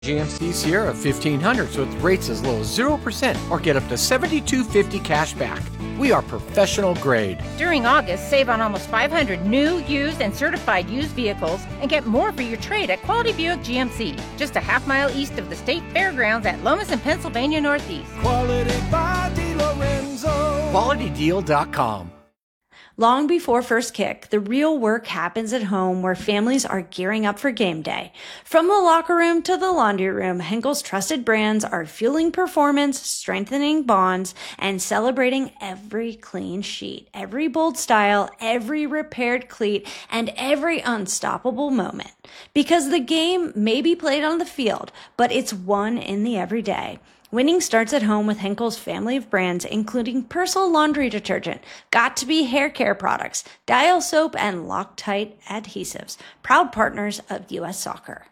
GMC Sierra 1500 with rates as low as 0% or get up to $72.50 cash back. We are professional grade. During August, save on almost 500 new, used, and certified used vehicles and get more for your trade at Quality Buick GMC. Just a half mile east of the State Fairgrounds at Lomas and Pennsylvania Northeast. Quality by DiLorenzo. QualityDeal.com. Long before first kick, the real work happens at home where families are gearing up for game day. From the locker room to the laundry room, Henkel's trusted brands are fueling performance, strengthening bonds, and celebrating every clean sheet, every bold style, every repaired cleat, and every unstoppable moment. Because the game may be played on the field, but it's won in the everyday. Winning starts at home with Henkel's family of brands, including Persil laundry detergent, Got2b hair care products, Dial soap, and Loctite adhesives, proud partners of U.S. Soccer.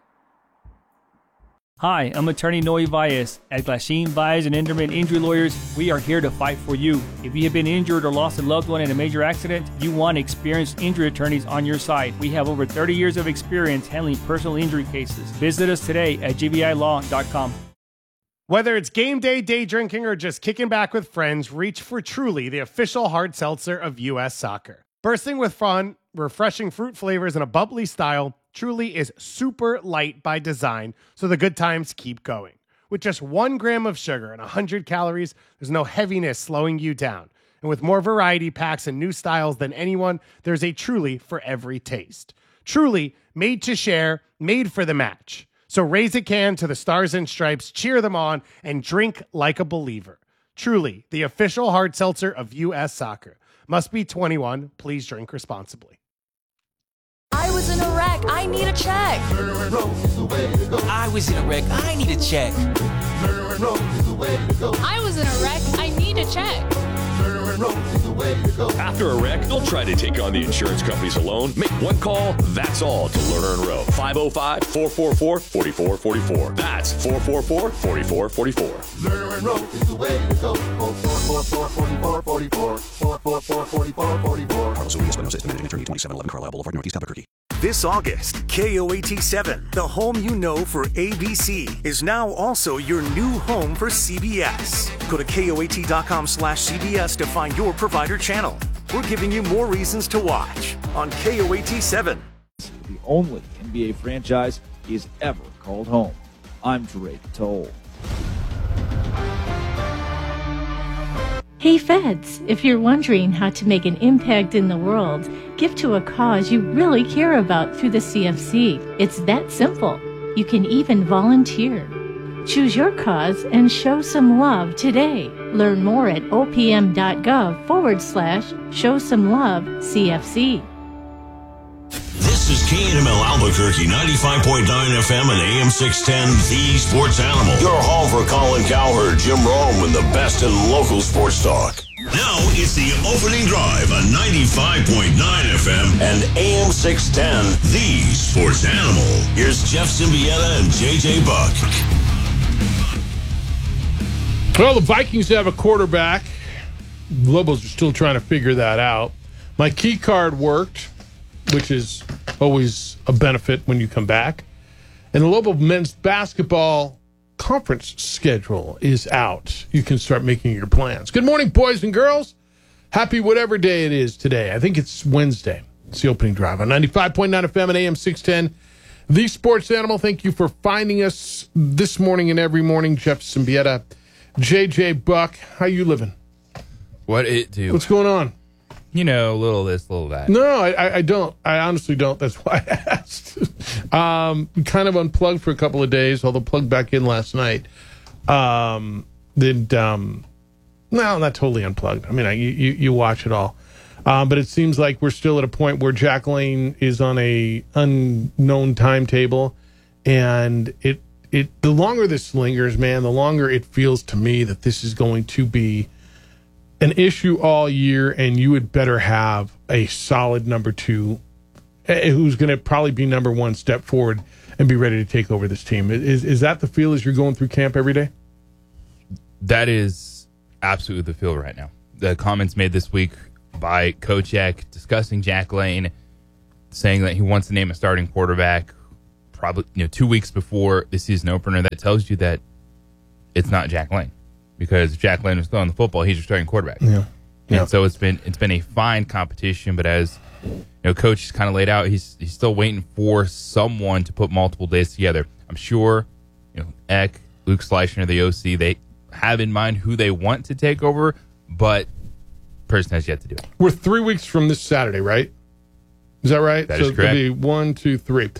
Hi, I'm attorney Noe Valles. At Glasheen, Valles and Enderman Injury Lawyers, we are here to fight for you. If you have been injured or lost a loved one in a major accident, you want experienced injury attorneys on your side. We have over 30 years of experience handling personal injury cases. Visit us today at gbilaw.com. Whether it's game day, day drinking, or just kicking back with friends, reach for Truly, the official hard seltzer of U.S. Soccer. Bursting with fun, refreshing fruit flavors, and a bubbly style, Truly is super light by design, so the good times keep going. With just 1 gram of sugar and 100 calories, there's no heaviness slowing you down. And with more variety packs and new styles than anyone, there's a Truly for every taste. Truly, made to share, made for the match. So raise a can to the Stars and Stripes, cheer them on, and drink like a believer. Truly, the official hard seltzer of U.S. Soccer. Must be 21. Please drink responsibly. I was in a wreck. I need a check. I was in a wreck. I need a check. I was in a wreck. I need a check. After a wreck, don't try to take on the insurance companies alone. Make one call, that's all, to Lerner & Rowe. 505-444-4444. That's 444-4444. Lerner & Rowe is the way to go. 444-4444. 444-4444. Carlos Urias, Espinosa, managing attorney, 2711 Carlisle Boulevard, Northeast Albuquerque. This August, KOAT7, the home you know for ABC, is now also your new home for CBS. Go to KOAT.com/CBS to find your provider channel. We're giving you more reasons to watch on KOAT7. The only NBA franchise he's ever called home. I'm Drake Toll. Hey Feds, if you're wondering how to make an impact in the world, give to a cause you really care about through the CFC. It's that simple. You can even volunteer. Choose your cause and show some love today. Learn more at opm.gov/show-some-love-CFC. This is KNML Albuquerque, 95.9 FM and AM 610, The Sports Animal. Your home for Colin Cowherd, Jim Rome, and the best in local sports talk. Now it's the opening drive on 95.9 FM and AM 610, The Sports Animal. Here's Jeff Symbieta and JJ Buck. Well, the Vikings have a quarterback. Lobos are still trying to figure that out. My key card worked, which is always a benefit when you come back. And the Lobo men's basketball conference schedule is out. You can start making your plans. Good morning, boys and girls. Happy whatever day it is today. I think it's Wednesday. It's the opening drive on 95.9 FM and AM 610. The Sports Animal, thank you for finding us this morning and every morning. Jeff Symbieta, JJ Buck, how you living? What it do? What's going on? You know, little this, little that. No, I don't. I honestly don't. That's why I asked. Kind of unplugged for a couple of days, although plugged back in last night. No, not totally unplugged. I mean, you watch it all. But it seems like we're still at a point where Jack Lane is on a unknown timetable. And the longer this lingers, man, the longer it feels to me that this is going to be an issue all year, and you would better have a solid number two who's going to probably be number one, step forward and be ready to take over this team. Is that the feel as you're going through camp every day? That is absolutely the feel right now. The comments made this week by Coach Eck discussing Jack Lane, saying that he wants to name a starting quarterback probably 2 weeks before the season opener, that tells you that it's not Jack Lane, because if Jack Lane was throwing the football, he's your starting quarterback. Yeah. And so it's been a fine competition, but as coach has kind of laid out, he's still waiting for someone to put multiple days together. I'm sure Eck, Luke Schleicher, the OC, they have in mind who they want to take over, but person has yet to do it. We're 3 weeks from this Saturday, right? Is that right? That is correct. It'll be 1, 2, 3.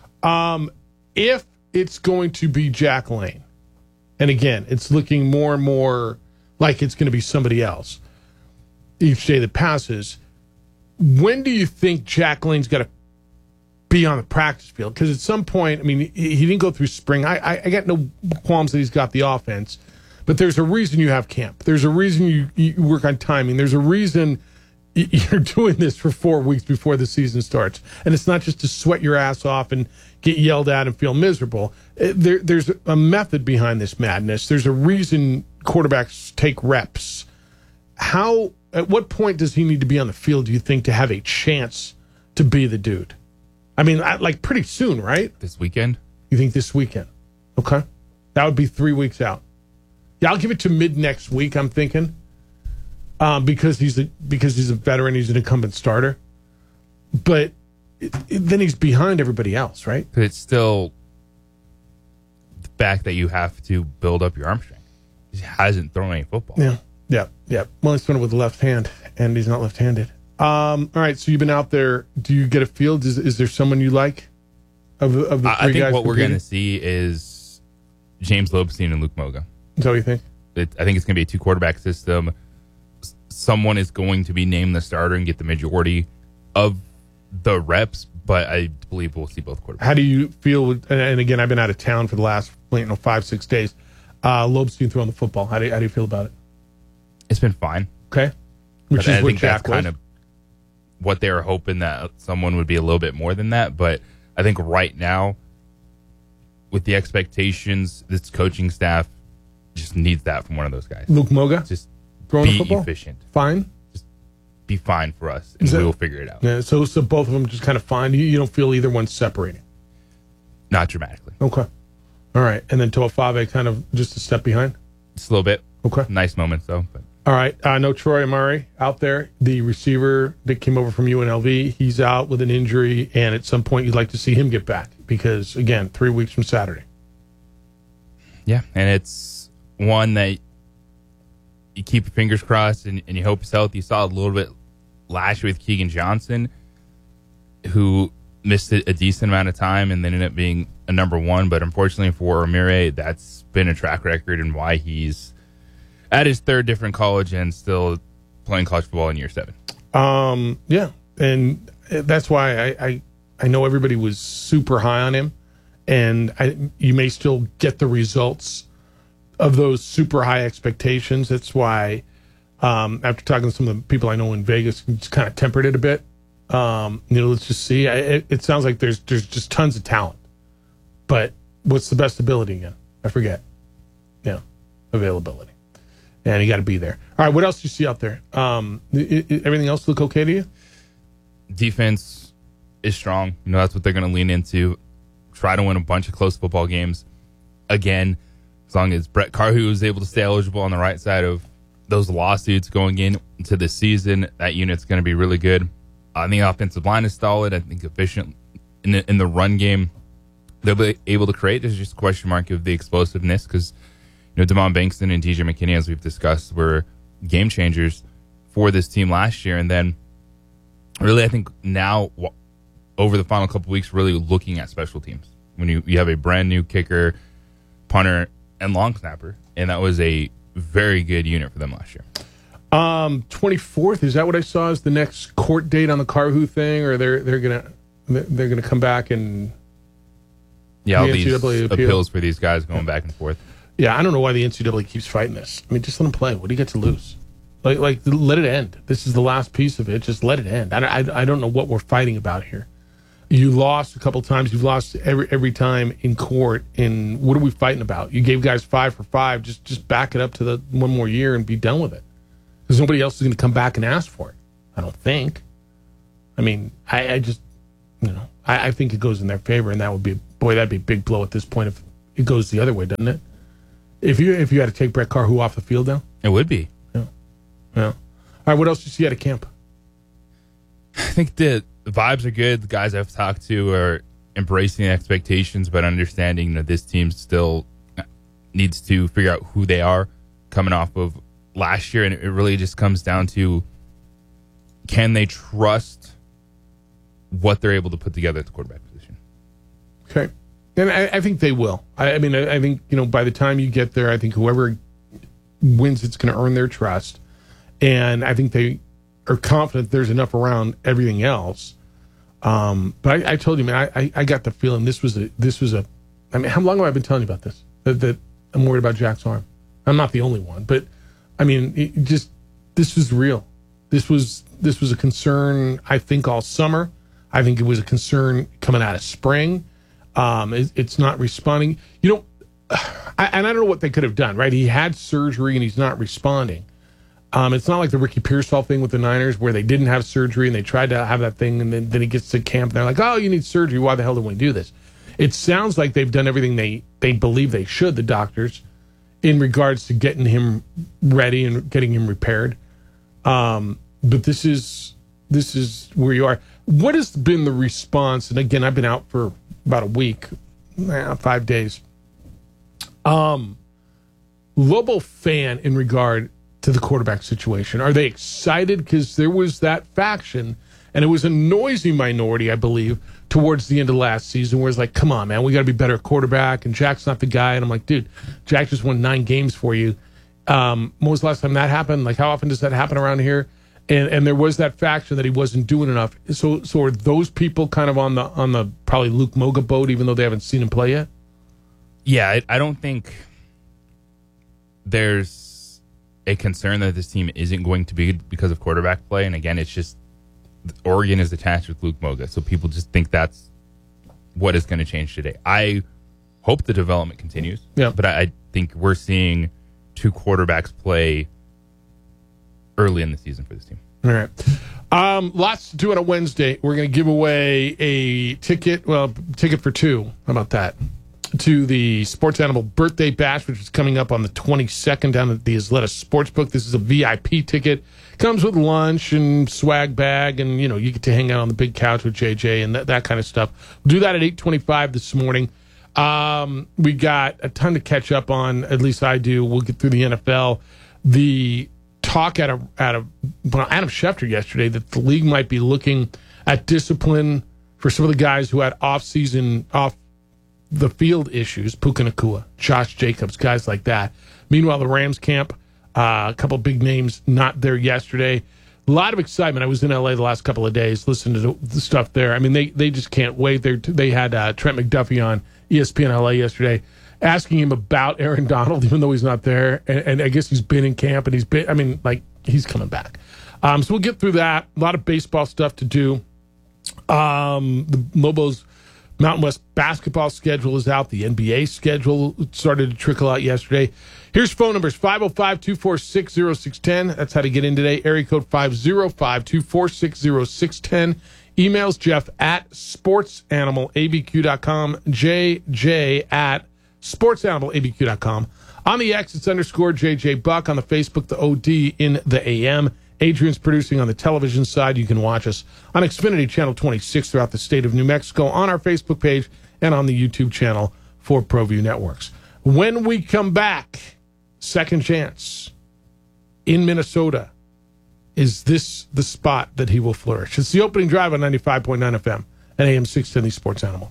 If it's going to be Jack Lane, and again, it's looking more and more like it's going to be somebody else each day that passes, when do you think Jack Lane's got to be on the practice field? Because at some point, I mean, he didn't go through spring. I got no qualms that he's got the offense, but there's a reason you have camp. There's a reason you work on timing. There's a reason you're doing this for 4 weeks before the season starts. And it's not just to sweat your ass off and get yelled at and feel miserable. There's a method behind this madness. There's a reason quarterbacks take reps. At what point does he need to be on the field, do you think, to have a chance to be the dude? I mean, like pretty soon, right? This weekend? You think this weekend? Okay. That would be 3 weeks out. Yeah, I'll give it to mid next week, I'm thinking. Because he's a veteran, he's an incumbent starter. But then he's behind everybody else, right? But it's still the fact that you have to build up your arm strength. He hasn't thrown any football. Yeah. Well, he's throwing it with the left hand, and he's not left-handed. All right, so you've been out there. Do you get a feel? Is there someone you like of the three guys? I think what we're going to see is James Lobstein and Luke Moga. Is that what you think? I think it's going to be a 2-quarterback system. Someone is going to be named the starter and get the majority of the reps, but I believe we'll see both quarterbacks. How do you feel? And again, I've been out of town for the last 5-6 days. Lobstein throwing the football. How do you feel about it? It's been fine. Okay. Which is what Jack was. Kind of what they were hoping, that someone would be a little bit more than that. But I think right now, with the expectations, this coaching staff just needs that from one of those guys. Luke Moga? Just throwing be the football? Efficient. Fine? Just be fine for us, and we'll figure it out. Yeah, so both of them just kind of fine. You don't feel either one separating? Not dramatically. Okay. All right. And then Toa Fave kind of just a step behind? Just a little bit. Okay. Nice moments, though. But. All right. No Troy Amari out there, the receiver that came over from UNLV. He's out with an injury, and at some point you'd like to see him get back because, again, 3 weeks from Saturday. Yeah, and it's one that you keep your fingers crossed and you hope he's healthy. You saw a little bit last year with Keegan Johnson, who missed it a decent amount of time and then ended up being a number one. But unfortunately for Amire, that's been a track record and why he's at his third different college and still playing college football in year 7. Yeah, and that's why I know everybody was super high on him, and you may still get the results of those super high expectations. That's why after talking to some of the people I know in Vegas, just kind of tempered it a bit. Let's just see. It sounds like there's just tons of talent, but what's the best ability again? I forget. Yeah, availability. And you got to be there. All right, what else do you see out there? Everything else look okay to you? Defense is strong. That's what they're going to lean into. Try to win a bunch of close football games. Again, as long as Brett Carhu is able to stay eligible on the right side of those lawsuits going into the season, that unit's going to be really good. I think the offensive line is solid. I think efficient in the run game. They'll be able to create. There's just a question mark of the explosiveness because Damon Bankston and DJ McKinney, as we've discussed, were game changers for this team last year. And then really, I think now, over the final couple of weeks, really looking at special teams. When you have a brand new kicker, punter, and long snapper. And that was a very good unit for them last year. 24th, is that what I saw as the next court date on the Carhu thing? Or they're gonna come back and all these appeals for these guys going back and forth. Yeah, I don't know why the NCAA keeps fighting this. I mean, just let them play. What do you get to lose? Like, let it end. This is the last piece of it. Just let it end. I don't know what we're fighting about here. You lost a couple times. You've lost every time in court. And what are we fighting about? You gave guys 5 for 5. Just back it up to the one more year and be done with it. Because nobody else is going to come back and ask for it. I don't think. I mean, I just, I think it goes in their favor, and that would be boy, that'd be a big blow at this point if it goes the other way, doesn't it? If you had to take Brett Carr off the field now? It would be. Yeah. All right, what else did you see out of camp? I think the vibes are good. The guys I've talked to are embracing the expectations, but understanding that this team still needs to figure out who they are coming off of last year. And it really just comes down to, can they trust what they're able to put together at the quarterback position? Okay. And I think they will. I mean, I think, by the time you get there, I think whoever wins, it's going to earn their trust. And I think they are confident there's enough around everything else. But I told you, man, I got the feeling this was a. I mean, how long have I been telling you about this? That I'm worried about Jack's arm. I'm not the only one, but I mean, this was real. This was a concern. I think all summer. I think it was a concern coming out of spring. It's not responding. And I don't know what they could have done. Right? He had surgery and he's not responding. It's not like the Ricky Pearsall thing with the Niners where they didn't have surgery and they tried to have that thing and then he gets to camp and they're like, oh, you need surgery. Why the hell do we do this? It sounds like they've done everything they believe they should, the doctors, in regards to getting him ready and getting him repaired. But this is where you are. What has been the response? And again, I've been out for about a week, 5 days. Lobo fan in regard to the quarterback situation. Are they excited? Because there was that faction, and it was a noisy minority, I believe, towards the end of last season, where it's like, come on, man, we got to be better at quarterback, and Jack's not the guy. And I'm like, dude, Jack just won 9 games for you. When was the last time that happened? Like, how often does that happen around here? And there was that faction that he wasn't doing enough. So are those people kind of on the probably Luke Moga boat, even though they haven't seen him play yet? Yeah, I don't think there's a concern that this team isn't going to be because of quarterback play. And again, it's just Oregon is attached with Luke Moga, so people just think that's what is going to change today. I hope the development continues, but I think we're seeing 2 quarterbacks play early in the season for this team. All right. Lots to do on a Wednesday. We're going to give away a ticket for 2. How about that? To the Sports Animal Birthday Bash, which is coming up on the 22nd down at the Isleta Sportsbook. This is a VIP ticket. Comes with lunch and swag bag, and you get to hang out on the big couch with JJ and that kind of stuff. We'll do that at 8:25 this morning. We got a ton to catch up on. At least I do. We'll get through the NFL. The talk out of Adam Schefter yesterday that the league might be looking at discipline for some of the guys who had off the field issues, Puka Nacua, Josh Jacobs, guys like that. Meanwhile, the Rams camp, a couple big names not there yesterday. A lot of excitement. I was in LA the last couple of days listening to the stuff there. I mean, they just can't wait. They had Trent McDuffie on ESPN LA yesterday asking him about Aaron Donald, even though he's not there. And I guess he's been in camp and he's coming back. So we'll get through that. A lot of baseball stuff to do. The Lobos Mountain West basketball schedule is out. The NBA schedule started to trickle out yesterday. Here's phone numbers, 505-246-0610. That's how to get in today. Area code 505-246-0610. Emails, Jeff at sportsanimалabq.com, JJ at sportsanimалabq.com. On the X, it's _JJ Buck. On the Facebook, the OD in the AM. Adrian's producing on the television side. You can watch us on Xfinity Channel 26 throughout the state of New Mexico, on our Facebook page, and on the YouTube channel for ProView Networks. When we come back, second chance in Minnesota. Is this the spot that he will flourish? It's the opening drive on 95.9 FM and AM 610 Sports Animal.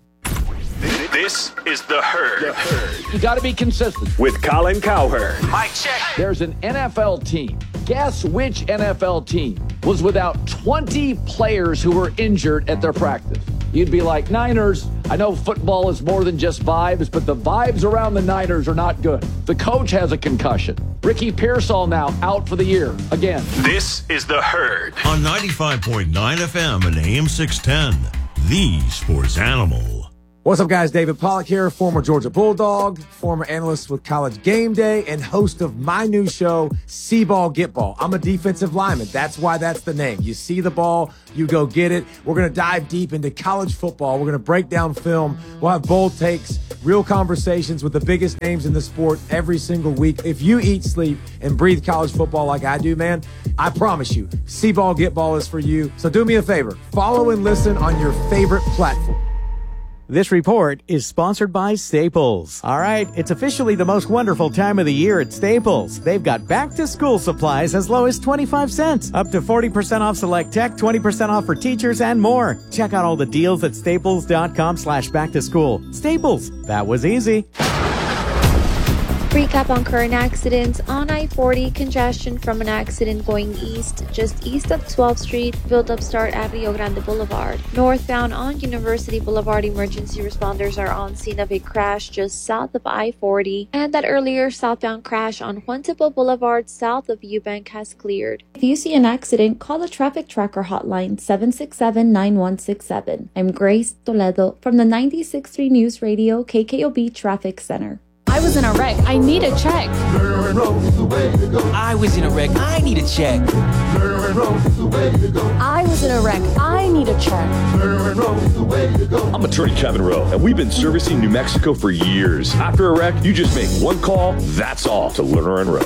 This is The Herd. You got to be consistent. With Colin Cowherd. Mike check. There's an NFL team. Guess which NFL team was without 20 players who were injured at their practice? You'd be like, Niners. I know football is more than just vibes, but the vibes around the Niners are not good. The coach has a concussion. Ricky Pearsall now out for the year again. This is The Herd. On 95.9 FM and AM 610, the Sports Animal. What's up, guys? David Pollack here, former Georgia Bulldog, former analyst with College Game Day, and host of my new show, See Ball, Get Ball. I'm a defensive lineman. That's why that's the name. You see the ball, you go get it. We're going to dive deep into college football. We're going to break down film. We'll have bold takes, real conversations with the biggest names in the sport every single week. If you eat, sleep, and breathe college football like I do, man, I promise you, See Ball, Get Ball is for you. So do me a favor. Follow and listen on your favorite platform. This report is sponsored by Staples. All right, it's officially the most wonderful time of the year at Staples. They've got back-to-school supplies as low as 25 cents, up to 40% off select tech, 20% off for teachers, and more. Check out all the deals at staples.com/back-to-school. Staples, that was easy. Recap on current accidents. On I-40, congestion from an accident going east, just east of 12th Street, built up start at Rio Grande Boulevard. Northbound on University Boulevard, emergency responders are on scene of a crash just south of I-40, and that earlier southbound crash on Juan Tipo Boulevard south of Eubank has cleared. If you see an accident, call the Traffic Tracker hotline 767-9167. I'm Grace Toledo from the 96.3 News Radio KKOB Traffic Center. I was in a wreck. I need a check. Lerner and Rose is the way to go. I was in a wreck. I need a check. Lerner and Rose is the way to go. I was in a wreck. I need a check. Lerner and Rose is the way to go. I'm attorney Kevin Rowe, and we've been servicing New Mexico for years. After a wreck, you just make one call, that's all, to Lerner and Rowe.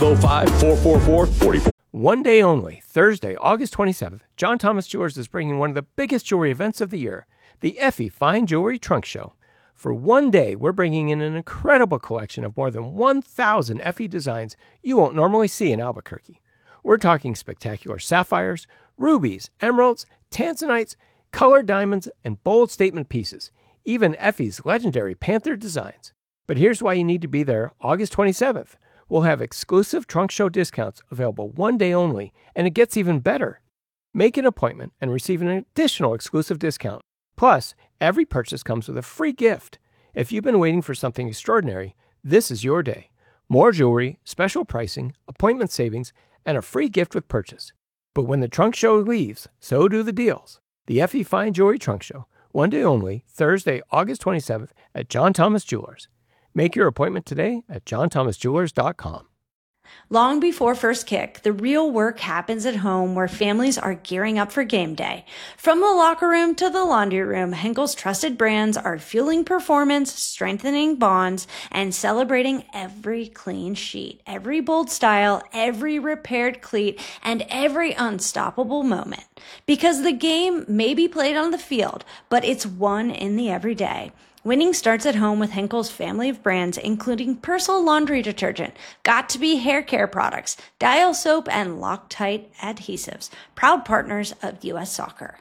505-444-44. One day only, Thursday, August 27th, John Thomas Jewelers is bringing one of the biggest jewelry events of the year, the Effie Fine Jewelry Trunk Show. For one day, we're bringing in an incredible collection of more than 1,000 Effie designs you won't normally see in Albuquerque. We're talking spectacular sapphires, rubies, emeralds, tanzanites, colored diamonds, and bold statement pieces, even Effie's legendary Panther designs. But here's why you need to be there August 27th. We'll have exclusive trunk show discounts available one day only, and it gets even better. Make an appointment and receive an additional exclusive discount. Plus, every purchase comes with a free gift. If you've been waiting for something extraordinary, this is your day. More jewelry, special pricing, appointment savings, and a free gift with purchase. But when the trunk show leaves, so do the deals. The Effie Fine Jewelry Trunk Show, one day only, Thursday, August 27th at John Thomas Jewelers. Make your appointment today at johnthomasjewelers.com. Long before first kick, the real work happens at home where families are gearing up for game day. From the locker room to the laundry room, Henkel's trusted brands are fueling performance, strengthening bonds, and celebrating every clean sheet, every bold style, every repaired cleat, and every unstoppable moment. Because the game may be played on the field, but it's won in the everyday. Winning starts at home with Henkel's family of brands, including Persil laundry detergent, Got2b hair care products, Dial soap, and Loctite adhesives. Proud partners of U.S. Soccer.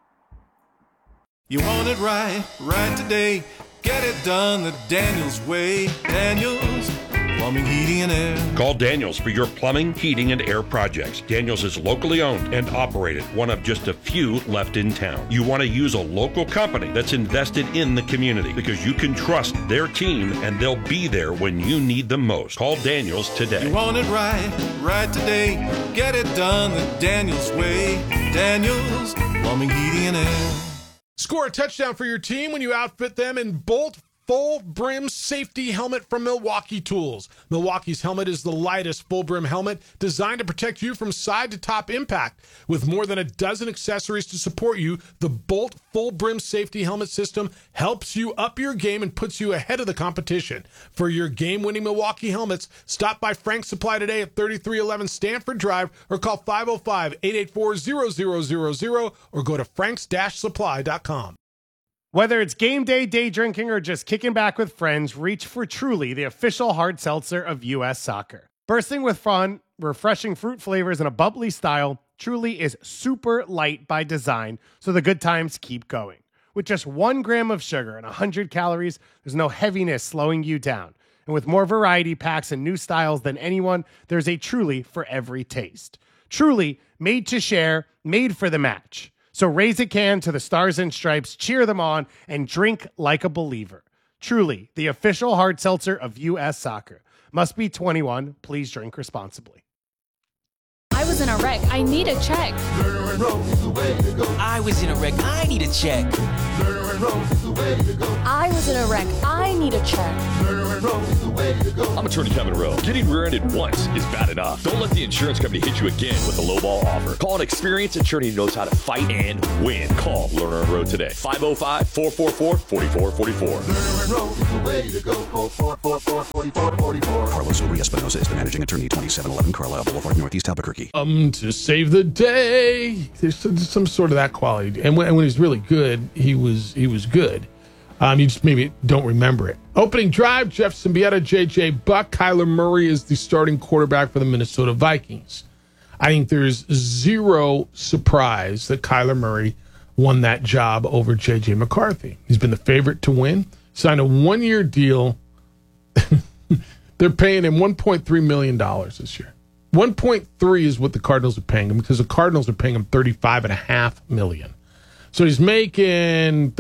You want it right today. Get it done the Daniels way. Daniels Plumbing, Heating, and Air. Call Daniels for your plumbing, heating, and air projects. Daniels is locally owned and operated, one of just a few left in town. You want to use a local company that's invested in the community because you can trust their team and they'll be there when you need them most. Call Daniels today. You want it right today. Get it done the Daniels way. Daniels Plumbing, Heating, and Air. Score a touchdown for your team when you outfit them in Bolt Full Brim Safety Helmet from Milwaukee Tools. Milwaukee's helmet is the lightest full brim helmet designed to protect you from side to top impact. With more than a dozen accessories to support you, the Bolt Full Brim Safety Helmet system helps you up your game and puts you ahead of the competition. For your game-winning Milwaukee helmets, stop by Frank's Supply today at 3311 Stanford Drive or call 505-884-0000 or go to franks-supply.com. Whether it's game day, day drinking, or just kicking back with friends, reach for Truly, the official hard seltzer of U.S. Soccer. Bursting with fun, refreshing fruit flavors, and a bubbly style, Truly is super light by design, so the good times keep going. With just 1 gram of sugar and 100 calories, there's no heaviness slowing you down. And with more variety packs and new styles than anyone, there's a Truly for every taste. Truly, made to share, made for the match. So raise a can to the Stars and Stripes, cheer them on, and drink like a believer. Truly, the official hard seltzer of U.S. Soccer. Must be 21. Please drink responsibly. I was in a wreck. I need a check. I was in a wreck. I need a check. I was in a wreck. I need a check. I'm attorney Kevin Rowe. Getting rear-ended once is bad enough. Don't let the insurance company hit you again with a lowball offer. Call an experienced attorney who knows how to fight and win. Call Lerner and Rowe today. 505-444-4444. Carlos Uri Espinosa is the managing attorney, 2711 Carlisle Boulevard, Northeast Albuquerque. To save the day. There's some sort of that quality. And when he's really good, he was good. You just maybe don't remember it. Opening drive, Jeff Symbieta, J.J. Buck. Kyler Murray is the starting quarterback for the Minnesota Vikings. I think there's zero surprise that Kyler Murray won that job over J.J. McCarthy. He's been the favorite to win. Signed a one-year deal. They're paying him $1.3 million this year. 1.3 is what the Cardinals are paying him because the Cardinals are paying him $35.5 million. So he's making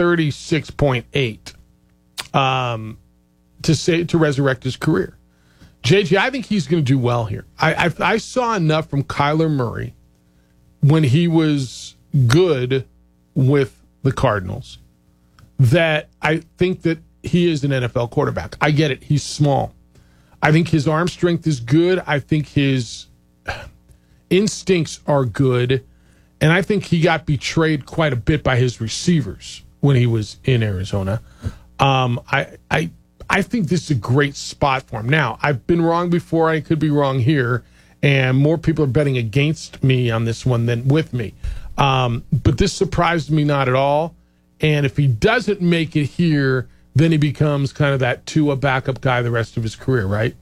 36.8 to resurrect his career. JJ, I think he's going to do well here. I saw enough from Kyler Murray when he was good with the Cardinals that I think that he is an NFL quarterback. I get it. He's small. I think his arm strength is good. I think his instincts are good. And I think he got betrayed quite a bit by his receivers when he was in Arizona. I think this is a great spot for him. Now, I've been wrong before. I could be wrong here. And more people are betting against me on this one than with me. But this surprised me not at all. And if he doesn't make it here, then he becomes kind of that Tua backup guy the rest of his career, right?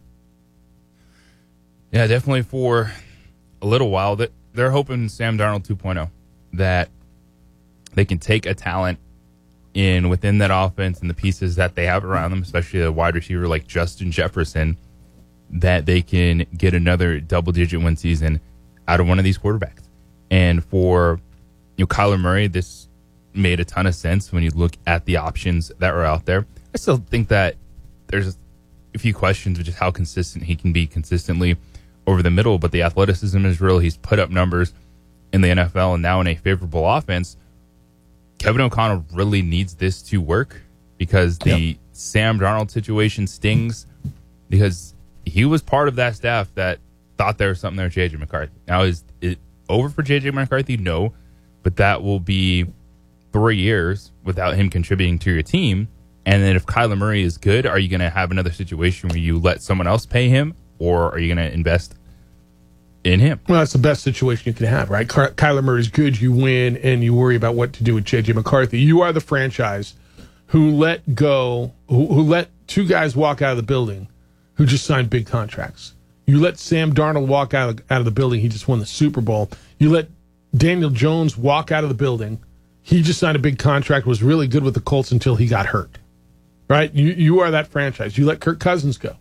Yeah, definitely for a little while. They're hoping Sam Darnold 2.0, that they can take a talent within that offense and the pieces that they have around them, especially a wide receiver like Justin Jefferson, that they can get another double-digit win season out of one of these quarterbacks. And for Kyler Murray, this made a ton of sense when you look at the options that were out there. I still think that there's a few questions of just how consistent he can be consistently over the middle, but the athleticism is real. He's put up numbers in the NFL, and now in a favorable offense. Kevin O'Connell really needs this to work because the Sam Darnold situation stings, because he was part of that staff that thought there was something there with J.J. McCarthy. Now, is it over for J.J. McCarthy? No, but that will be 3 years without him contributing to your team. And then if Kyler Murray is good, are you going to have another situation where you let someone else pay him, or are you going to invest in him? Well, that's the best situation you can have, right? Kyler Murray's good, you win, and you worry about what to do with J.J. McCarthy. You are the franchise who let two guys walk out of the building who just signed big contracts. You let Sam Darnold walk out of the building. He just won the Super Bowl. You let Daniel Jones walk out of the building. He just signed a big contract, was really good with the Colts until he got hurt, right? You are that franchise. You let Kirk Cousins go.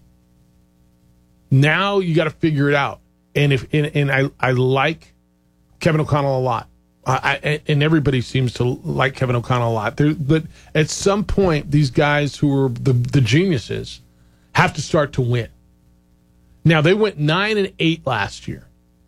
Now you got to figure it out. And I like Kevin O'Connell a lot. And everybody seems to like Kevin O'Connell a lot. But at some point, these guys who are the geniuses have to start to win. Now, they went 9-8 last year,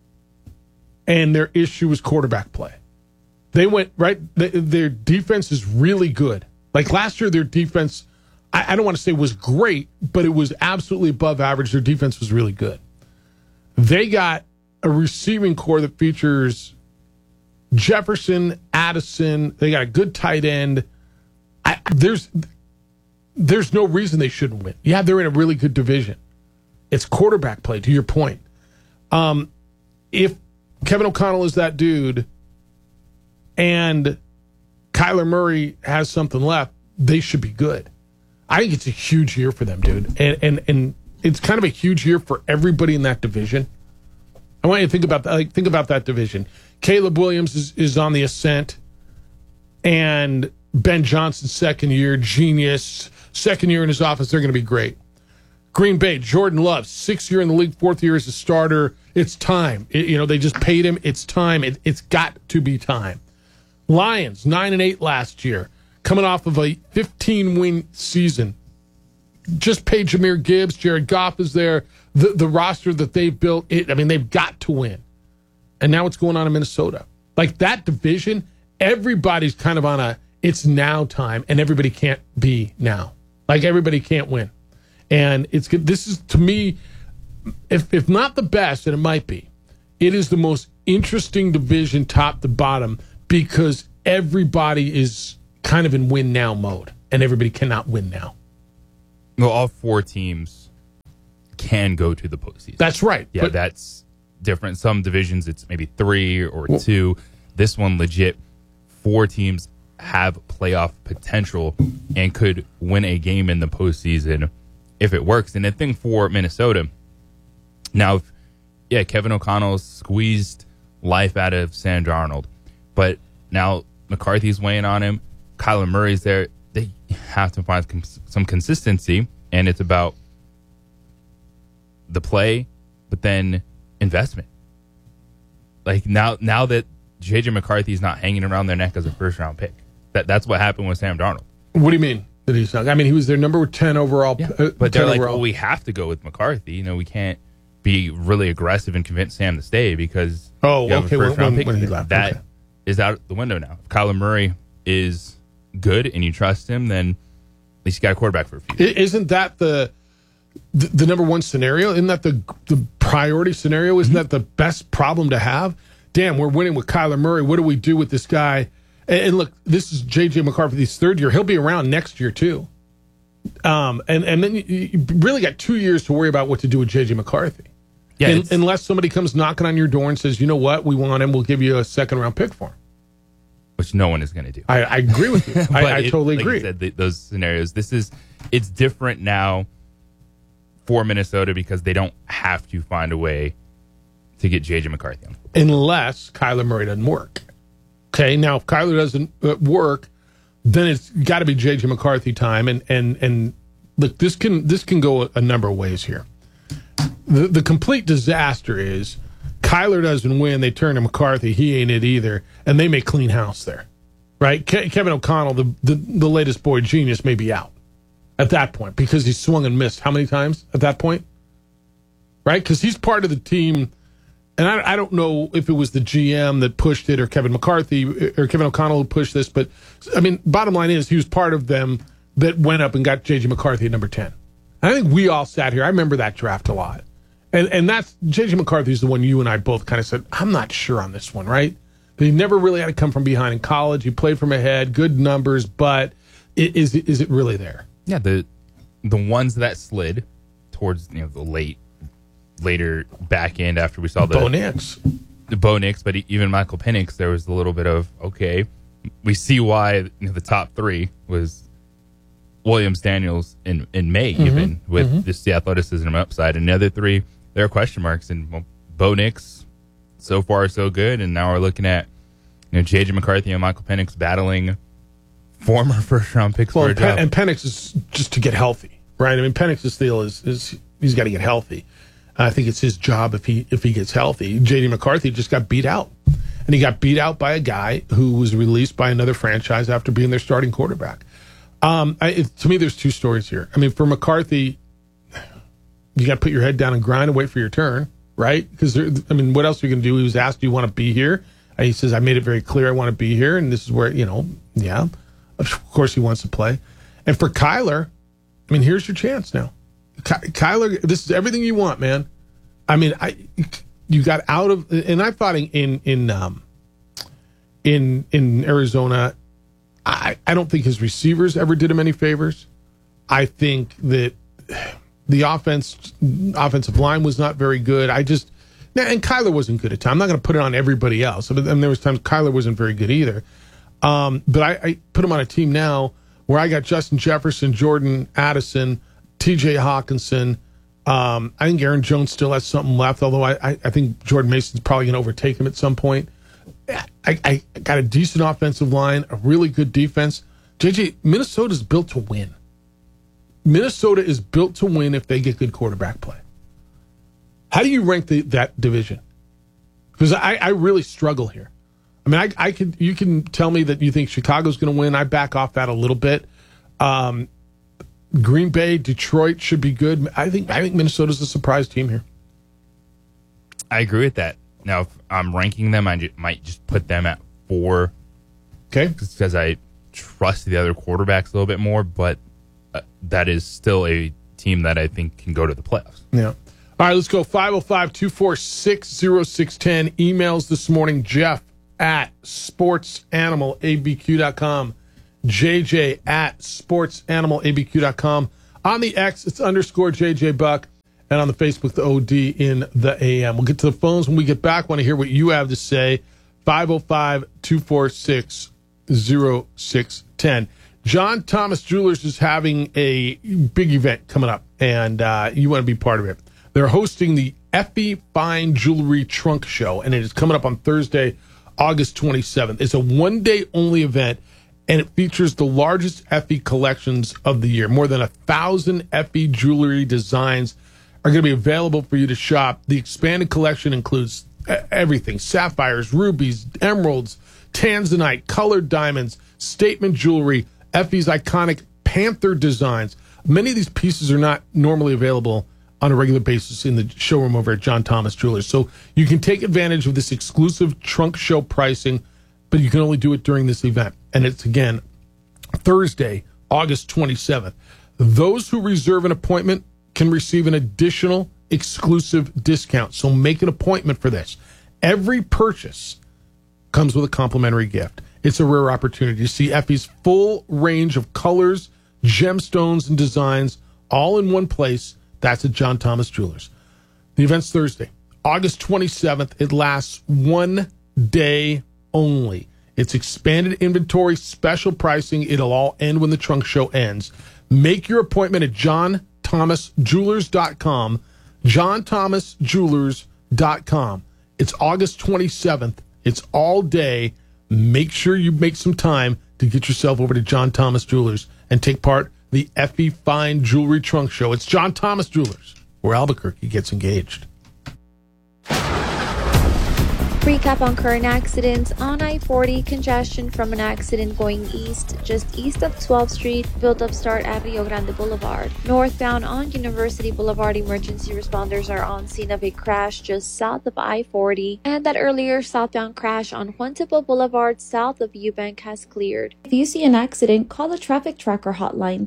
and their issue was quarterback play. They went, right, their defense is really good. Like last year, their defense, I don't want to say was great, but it was absolutely above average. Their defense was really good. They got a receiving core that features Jefferson, Addison. They got a good tight end. There's no reason they shouldn't win. Yeah, they're in a really good division. It's quarterback play, to your point. If Kevin O'Connell is that dude and Kyler Murray has something left, they should be good. I think it's a huge year for them, dude. And it's kind of a huge year for everybody in that division. I want you to think about that. Think about that division. Caleb Williams is on the ascent, and Ben Johnson's second year, genius. Second year in his office, they're going to be great. Green Bay, Jordan Love, 6th year in the league, 4th year as a starter. It's time. They just paid him. It's time. It's got to be time. Lions, 9-8 last year, coming off of a 15-win season. Just paid Jahmyr Gibbs. Jared Goff is there. The roster that they've built, they've got to win. and now what's going on in Minnesota. Like that division, everybody's kind of on a it's now time, and everybody can't be now. Like everybody can't win. And it's good. This is, to me, if not the best, and it might be, it is the most interesting division top to bottom because everybody is kind of in win now mode, and everybody cannot win now. Well, all 4 teams can go to the postseason. That's right. Yeah, that's different. Some divisions, it's maybe 3 or 2. This one, legit, 4 teams have playoff potential and could win a game in the postseason if it works. And the thing for Minnesota, now, Kevin O'Connell squeezed life out of Sam Darnold, but now McCarthy's weighing on him. Kyler Murray's there. They have to find some consistency, and it's about the play, but then investment. Like now that J.J. McCarthy's not hanging around their neck as a first-round pick. That's what happened with Sam Darnold. What do you mean that he's not? I mean, he was their number 10 overall. But they're like, well, we have to go with McCarthy. We can't be really aggressive and convince Sam to stay because you have a first-round pick. When he left. That is out the window now. If Kyler Murray is good and you trust him, then at least you got a quarterback for a few years. Isn't that the number one scenario? Isn't that the priority scenario? Isn't that the best problem to have? Damn, we're winning with Kyler Murray. What do we do with this guy? And look, this is J.J. McCarthy's 3rd year. He'll be around next year, too. And then you really got 2 years to worry about what to do with J.J. McCarthy. Yeah, unless somebody comes knocking on your door and says, you know what, we want him, we'll give you a 2nd-round pick for him. Which no one is going to do. I agree with you. I totally agree. Like you said, those scenarios, it's different now for Minnesota because they don't have to find a way to get J.J. McCarthy on. Unless Kyler Murray doesn't work. Okay, now if Kyler doesn't work, then it's got to be J.J. McCarthy time. And look, this can go a number of ways here. The complete disaster is Kyler doesn't win, they turn to McCarthy, he ain't it either, and they may clean house there. Right? Kevin O'Connell, the latest boy genius, may be out at that point because he swung and missed how many times at that point? Right? Because he's part of the team. And I don't know if it was the GM that pushed it or Kevin McCarthy or Kevin O'Connell who pushed this, but, I mean, bottom line is he was part of them that went up and got J.J. McCarthy at number 10. I think we all sat here. I remember that draft a lot. And that's J.J. McCarthy's the one you and I both kind of said, I'm not sure on this one, right? He never really had to come from behind in college. He played from ahead, good numbers, but is it really there? Yeah, the ones that slid towards the later back end after we saw the Bo Nix, but even Michael Penix, there was a little bit of, okay, we see why the top 3 was Williams, Daniels, and May, even with just the athleticism and upside. And the other 3, there are question marks. And Bo Nix, so far so good. And now we're looking at J.J. McCarthy and Michael Penix battling former first-round picks for a job. And Penix is just to get healthy, right? I mean, Penix's deal is he's got to get healthy. I think it's his job if he gets healthy. J.D. McCarthy just got beat out. And he got beat out by a guy who was released by another franchise after being their starting quarterback. To me, there's 2 stories here. I mean, for McCarthy, you got to put your head down and grind and wait for your turn, right? Because, what else are you going to do? He was asked, do you want to be here? And he says, I made it very clear I want to be here. And this is where, of course he wants to play. And for Kyler, here's your chance now. Kyler, this is everything you want, man. You got out of, and I thought in Arizona, I don't think his receivers ever did him any favors. I think that the offensive line was not very good. And Kyler wasn't good at times. I'm not going to put it on everybody else. There was times Kyler wasn't very good either. But I put him on a team now where I got Justin Jefferson, Jordan Addison, T.J. Hawkinson. I think Aaron Jones still has something left, although I think Jordan Mason's probably going to overtake him at some point. I got a decent offensive line, a really good defense. Minnesota's built to win. Minnesota is built to win if they get good quarterback play. How do you rank that division? Because I really struggle here. You can tell me that you think Chicago's going to win. I back off that a little bit. Green Bay, Detroit should be good. I think Minnesota's a surprise team here. I agree with that. Now, if I'm ranking them, I might just put them at 4. Okay. Because I trust the other quarterbacks a little bit more, but that is still a team that I think can go to the playoffs. Yeah. All right, let's go. 505-246-0610. Emails this morning, Jeff at sportsanimalabq.com. JJ at sportsanimalabq.com. On the X, it's _JJ Buck. And on the Facebook, the OD in the AM. We'll get to the phones when we get back. Want to hear what you have to say. 505-246-0610. John Thomas Jewelers is having a big event coming up, and you want to be part of it. They're hosting the Effie Fine Jewelry Trunk Show, and it is coming up on Thursday, August 27th. It's a one-day-only event, and it features the largest Effie collections of the year. More than 1,000 Effie jewelry designs are going to be available for you to shop. The expanded collection includes everything: sapphires, rubies, emeralds, tanzanite, colored diamonds, statement jewelry, Effie's iconic panther designs. Many of these pieces are not normally available on a regular basis in the showroom over at John Thomas Jewelers. So you can take advantage of this exclusive trunk show pricing, but you can only do it during this event. And it's, again, Thursday, August 27th. Those who reserve an appointment can receive an additional exclusive discount. So make an appointment for this. Every purchase comes with a complimentary gift. It's a rare opportunity to see Effie's full range of colors, gemstones, and designs all in one place. That's at John Thomas Jewelers. The event's Thursday, August 27th. It lasts one day only. It's expanded inventory, special pricing. It'll all end when the trunk show ends. Make your appointment at johnthomasjewelers.com. johnthomasjewelers.com. It's August 27th. It's all day. Make sure you make some time to get yourself over to John Thomas Jewelers and take part in the Effie Fine Jewelry Trunk Show. It's John Thomas Jewelers, where Albuquerque gets engaged. Recap on current accidents. On I-40, congestion from an accident going east, just east of 12th Street, built up start at Rio Grande Boulevard. Northbound on University Boulevard, emergency responders are on scene of a crash just south of I-40, and that earlier southbound crash on Juan Tipo Boulevard south of Eubank has cleared. If you see an accident, call the Traffic Tracker hotline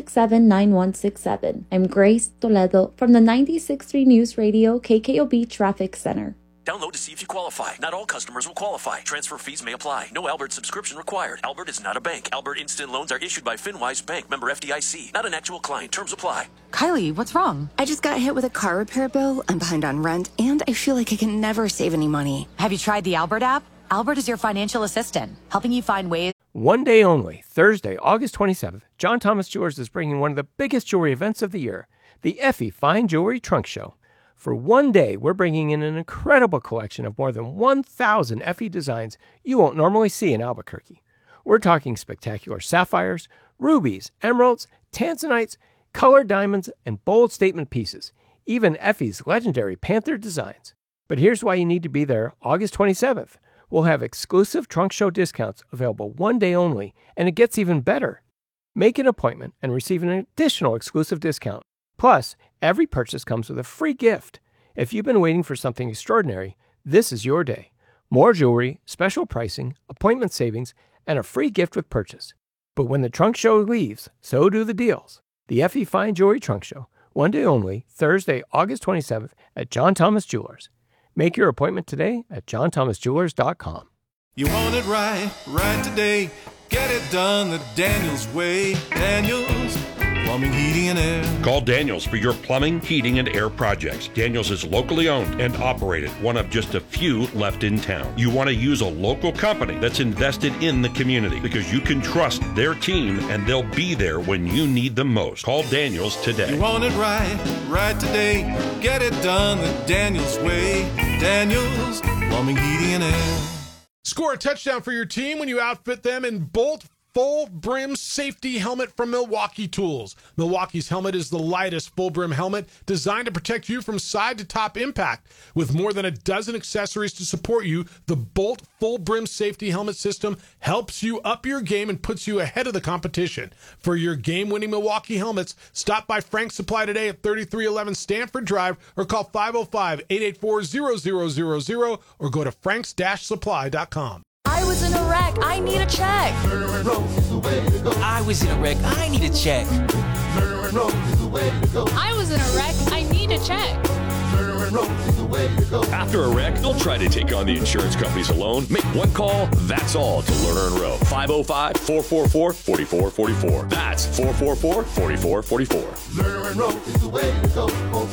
767-9167. I'm Grace Toledo from the 96.3 News Radio KKOB Traffic Center. Download to see if you qualify. Not all customers will qualify. Transfer fees may apply. No Albert subscription required. Albert is not a bank. Albert Instant Loans are issued by FinWise Bank, member FDIC. Not an actual client. Terms apply. Kylie, what's wrong? I just got hit with a car repair bill. I'm behind on rent, and I feel like I can never save any money. Have you tried the Albert app? Albert is your financial assistant, helping you find ways. One day only, Thursday, August 27th, John Thomas Jewelers is bringing one of the biggest jewelry events of the year, the Effie Fine Jewelry Trunk Show. For one day, we're bringing in an incredible collection of more than 1,000 Effie designs you won't normally see in Albuquerque. We're talking spectacular sapphires, rubies, emeralds, tanzanites, colored diamonds, and bold statement pieces, even Effie's legendary panther designs. But here's why you need to be there August 27th. We'll have exclusive trunk show discounts available one day only, and it gets even better. Make an appointment and receive an additional exclusive discount. Plus, every purchase comes with a free gift. If you've been waiting for something extraordinary, this is your day. More jewelry, special pricing, appointment savings, and a free gift with purchase. But when the trunk show leaves, so do the deals. The Effie Fine Jewelry Trunk Show, one day only, Thursday, August 27th at John Thomas Jewelers. Make your appointment today at johnthomasjewelers.com. You want it right today. Get it done the Daniels way. Daniels Plumbing, Heating, and Air. Call Daniels for your plumbing, heating, and air projects. Daniels is locally owned and operated, one of just a few left in town. You want to use a local company that's invested in the community because you can trust their team and they'll be there when you need them most. Call Daniels today. You want it right today. Get it done the Daniels way. Daniels Plumbing, Heating, and Air. Score a touchdown for your team when you outfit them in Bolt full brim safety helmet from Milwaukee Tools. Milwaukee's helmet is the lightest full brim helmet designed to protect you from side to top impact. With more than a dozen accessories to support you, the Bolt full brim safety helmet system helps you up your game and puts you ahead of the competition. For your game-winning Milwaukee helmets, stop by Frank's Supply today at 3311 Stanford Drive or call 505-884-0000 or go to franks-supply.com. I was in a wreck. I need a check. I was in a wreck. I need a check. I was in a wreck. I need a check. After a wreck, don't try to take on the insurance companies alone. Make one call, that's all, to Lerner and Rowe. 505-444-4444. That's 444-4444. Lerner and Rowe is the way to go.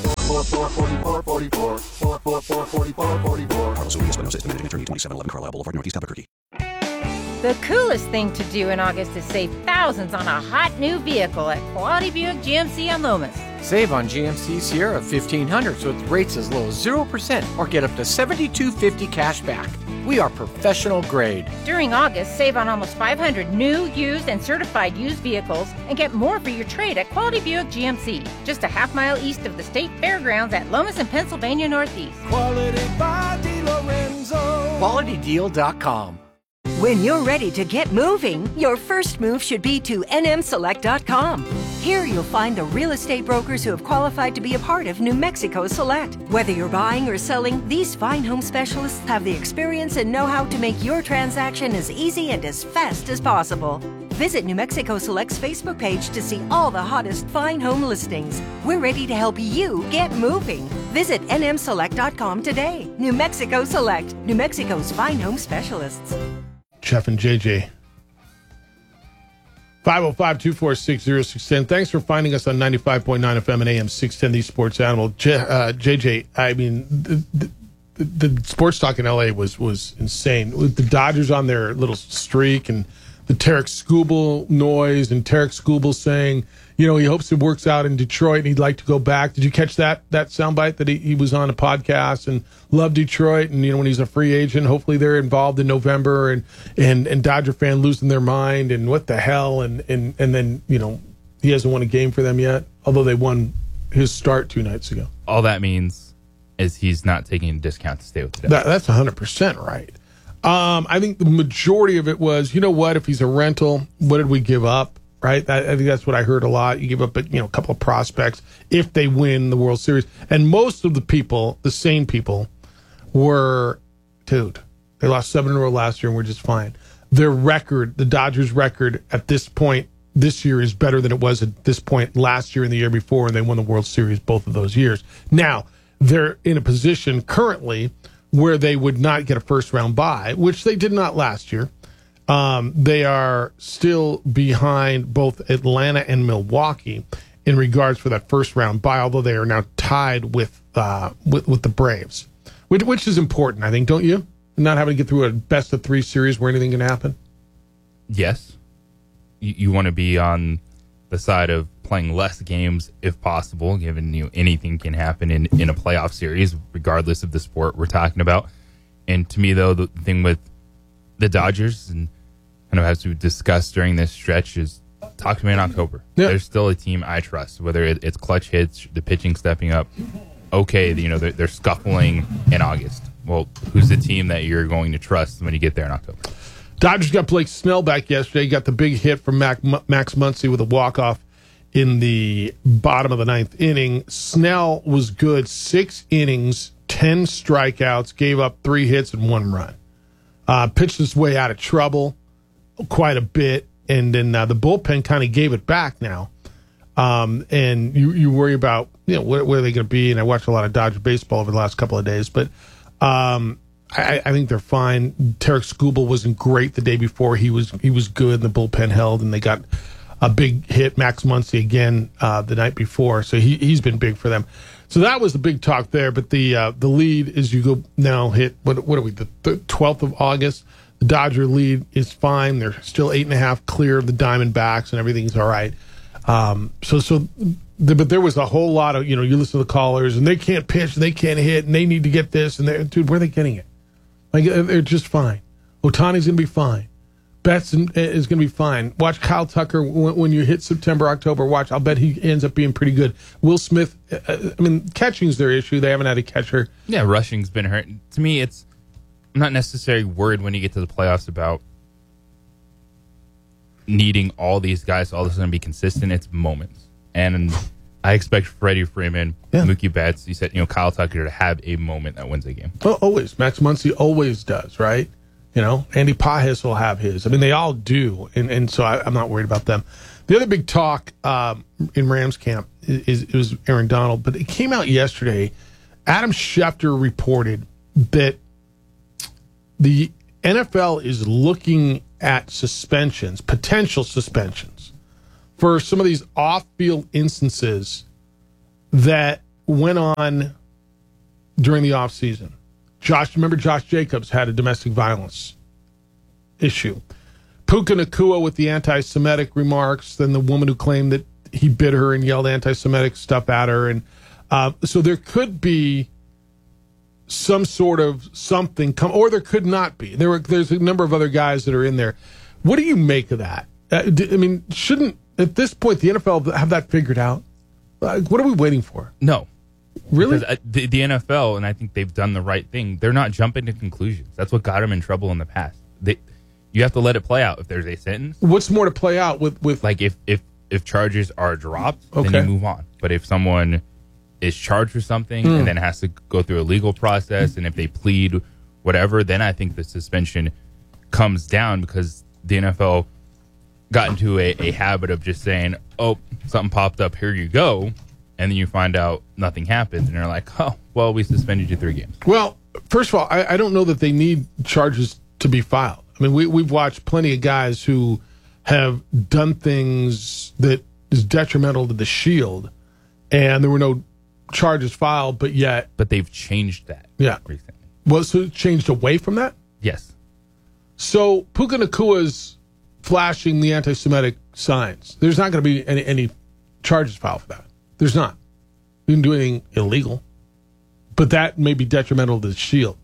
444-4444. Carlos Ruiz, Espinosa, Managing Attorney, 2711 Carlisle Boulevard, Northeast Albuquerque. The coolest thing to do in August is save thousands on a hot new vehicle at Quality Buick GMC on Loomis. Save on GMC Sierra 1500s with rates as low as 0% or get up to $72.50 cash back. We are professional grade. During August, save on almost 500 new, used, and certified used vehicles and get more for your trade at Quality Buick GMC, just a half-mile east of the State Fairgrounds at Lomas and Pennsylvania Northeast. Quality by DiLorenzo. QualityDeal.com. When you're ready to get moving, your first move should be to nmselect.com. Here you'll find the real estate brokers who have qualified to be a part of New Mexico Select. Whether you're buying or selling, these fine home specialists have the experience and know-how to make your transaction as easy and as fast as possible. Visit New Mexico Select's Facebook page to see all the hottest fine home listings. We're ready to help you get moving. Visit nmselect.com today. New Mexico Select, New Mexico's fine home specialists. Jeff and JJ. 505-246-0610. Thanks for finding us on 95.9 FM and AM 610, the Sports Animal. JJ, I mean, the sports talk in LA was insane. With the Dodgers on their little streak and the Tarek Skubal noise and Tarek Skubal saying, you know, he hopes it works out in Detroit and he'd like to go back. Did you catch that soundbite that he was on a podcast and loved Detroit? And, you know, when he's a free agent, hopefully they're involved in November and Dodger fan losing their mind and what the hell. And then, you know, he hasn't won a game for them yet, although they won his start 2 nights ago. All that means is he's not taking a discount to stay with the Dodgers. That's 100% right. I think the majority of it was, you know what, if he's a rental, what did we give up? Right? I think that's what I heard a lot. You give up, you know, a couple of prospects if they win the World Series. And most of the people, the sane people, were, dude, they lost 7 in a row last year and we're just fine. Their record, the Dodgers' record at this point this year is better than it was at this point last year and the year before, and they won the World Series both of those years. Now, they're in a position currently where they would not get a first-round bye, which they did not last year. They are still behind both Atlanta and Milwaukee in regards for that first round bye, although they are now tied with the Braves, which is important, I think, don't you? Not having to get through a best of 3 series where anything can happen. Yes, you want to be on the side of playing less games if possible, given anything can happen in a playoff series, regardless of the sport we're talking about. And to me, though, the thing with the Dodgers, and kind of as we discussed during this stretch, is talk to me in October. Yeah. There's still a team I trust, whether it's clutch hits, the pitching stepping up. Okay, they're scuffling in August. Well, who's the team that you're going to trust when you get there in October? Dodgers got Blake Snell back yesterday. Got the big hit from Max Muncy with a walk-off in the bottom of the 9th inning. Snell was good. 6 innings, 10 strikeouts, gave up 3 hits and 1 run. Pitched his way out of trouble quite a bit, and then the bullpen kind of gave it back now. And you worry about, you know, where are they going to be? And I watched a lot of Dodger baseball over the last couple of days, but I think they're fine. Tarek Skubal wasn't great the day before. He was good, and the bullpen held, and they got a big hit, Max Muncy, again the night before. So he's been big for them. So that was the big talk there. But the lead is you go now hit, what are we, the 12th of August? The Dodger lead is fine. They're still 8.5 clear of the Diamondbacks, and everything's all right. But there was a whole lot of, you listen to the callers, and they can't pitch, and they can't hit, and they need to get this. And dude, where are they getting it? Like, they're just fine. Ohtani's going to be fine. Betts is going to be fine. Watch Kyle Tucker when you hit September, October. Watch. I'll bet he ends up being pretty good. Will Smith, catching's their issue. They haven't had a catcher. Yeah, rushing's been hurt. To me, I'm not necessarily worried when you get to the playoffs about needing all these guys to all of a sudden be consistent. It's moments. And I expect Freddie Freeman, Mookie Betts, you said, Kyle Tucker to have a moment that wins a game. Well, always. Max Muncy always does, right? Andy Pajes will have his. They all do. And so I'm not worried about them. The other big talk in Rams camp it was Aaron Donald, but it came out yesterday. Adam Schefter reported that the NFL is looking at suspensions, potential suspensions, for some of these off-field instances that went on during the offseason. Remember Josh Jacobs had a domestic violence issue. Puka Nacua with the anti-Semitic remarks, then the woman who claimed that he bit her and yelled anti-Semitic stuff at her. And so there could be some sort of something or there could not be. There's a number of other guys that are in there. What do you make of that? Shouldn't, at this point, the NFL have that figured out? What are we waiting for? No. Really? Because the NFL, and I think they've done the right thing, they're not jumping to conclusions. That's what got them in trouble in the past. You have to let it play out. If there's a sentence, what's more to play out with like if charges are dropped, then you move on. But if someone is charged for something and then has to go through a legal process, and if they plead whatever, then I think the suspension comes down, because the NFL got into a habit of just saying, oh, something popped up, here you go. And then you find out nothing happened, and they're like, oh, well, we suspended you 3 games. Well, first of all, I don't know that they need charges to be filed. We've watched plenty of guys who have done things that is detrimental to the Shield, and there were no charges filed, but they've changed that recently. Well, so it changed away from that? Yes. So Puka Nacua's flashing the anti-Semitic signs. There's not going to be any charges filed for that. There's not. You didn't do anything illegal. But that may be detrimental to the Shield.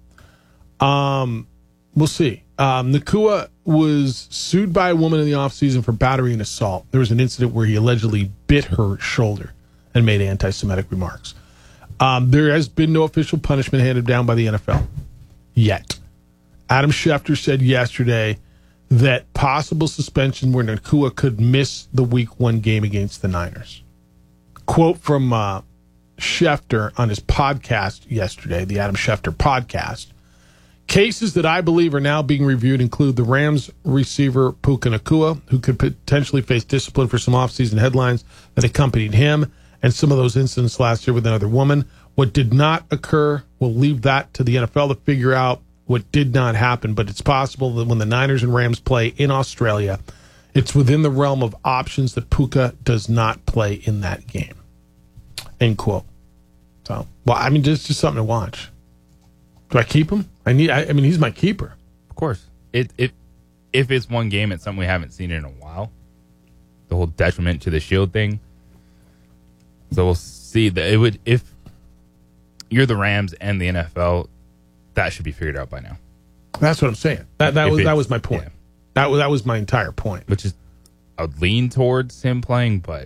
We'll see. Nacua was sued by a woman in the offseason for battery and assault. There was an incident where he allegedly bit her shoulder and made anti-Semitic remarks. There has been no official punishment handed down by the NFL yet. Adam Schefter said yesterday that possible suspension where Nacua could miss the Week 1 game against the Niners. Quote from Schefter on his podcast yesterday, the Adam Schefter podcast. Cases that I believe are now being reviewed include the Rams receiver Puka Nacua, who could potentially face discipline for some offseason headlines that accompanied him, and some of those incidents last year with another woman. What did not occur, we'll leave that to the NFL to figure out what did not happen, but it's possible that when the Niners and Rams play in Australia, it's within the realm of options that Puka does not play in that game. End quote. So, just something to watch. Do I keep him? He's my keeper. Of course. If it's one game, it's something we haven't seen in a while. The whole detriment to the Shield thing. So we'll see that if you're the Rams and the NFL, that should be figured out by now. That's what I'm saying. That was my point. Yeah. That was my entire point. Which is, I would lean towards him playing, but